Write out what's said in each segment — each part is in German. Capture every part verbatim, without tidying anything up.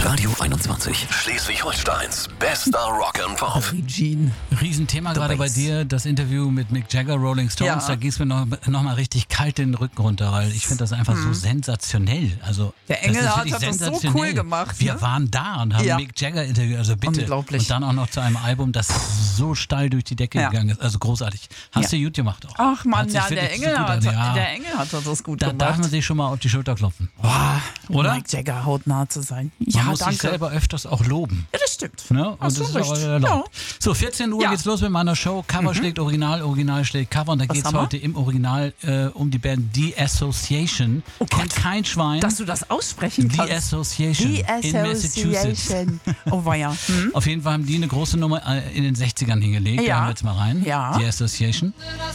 Radio einundzwanzig, Schleswig-Holsteins bester Rock'n'Pop. Regine. Riesenthema The gerade bei Bass. dir, das Interview mit Mick Jagger, Rolling Stones, Ja. da ging es mir noch, noch mal richtig kalt den Rücken runter, weil ich finde das einfach so sensationell. Also, Der Engel das ist hat wirklich das so sensationell. cool gemacht, Wir ne? waren da und haben Ja. Mick Jagger interviewt, also bitte. Unglaublich. Und dann auch noch zu einem Album, das so steil durch die Decke Ja. gegangen ist, also großartig. Hast Ja. du gut gemacht auch. Ach man, Hat sich ja, der wirklich Engel, so gut hat, an- ja. der Engel hat das gut Da gemacht. darf man sich schon mal auf die Schulter klopfen. Boah, Oder? Mike Jagger hautnah zu sein. Man Ja, muss danke. sich selber öfters auch loben. Ja, das stimmt. Ne? Und Hast das du ist auch recht. erlaubt. Ja. So, vierzehn Uhr Ja. geht's los mit meiner Show. Cover schlägt Original, Original schlägt Cover. Und da Was geht's haben wir? heute im Original äh, um die Band The Association. Oh Kennt Gott. kein Schwein. Dass du das aussprechen The kannst. Association The in Massachusetts. Association. Oh weia. Hm? Auf jeden Fall haben die eine große Nummer äh, in den sechzigern hingelegt. Ja. Da hören wir jetzt mal rein. Ja. The Association.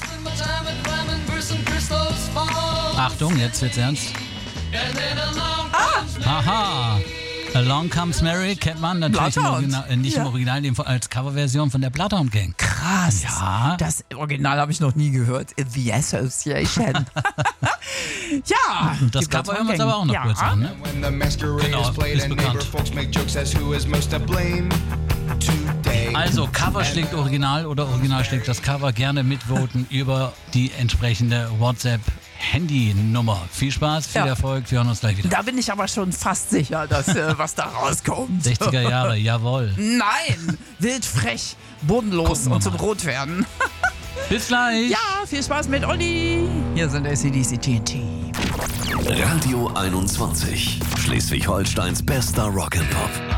Achtung, jetzt wird's ernst. Ah. Aha. Along Comes Mary kennt man natürlich im Bloodhound. Original, äh, nicht Ja. im Original, in dem Fall als Coverversion von der Bloodhound Gang. Krass. Ja. Das Original habe ich noch nie gehört. The Association. ja. Das die Cover hören wir uns Bloodhound aber auch noch Gang. kurz Ja. an. Ne? When the masquerade Genau, is played ist and bekannt. neighbor folks make jokes as who is most to blame today. Also Cover schlägt Original oder Original schlägt das Cover. Gerne mitvoten über die entsprechende WhatsApp-Handy-Nummer. Viel Spaß, viel Ja. Erfolg. Wir hören uns gleich wieder. Da bin ich aber schon fast sicher, dass äh, was da rauskommt. sechziger Jahre, jawohl. Nein, wild frech, bodenlos Gucken wir und zum mal. Rotwerden. Bis gleich. Ja, viel Spaß mit Olli. Hier sind A C D C T N T. Radio einundzwanzig, Schleswig-Holsteins bester Rock'n'Pop.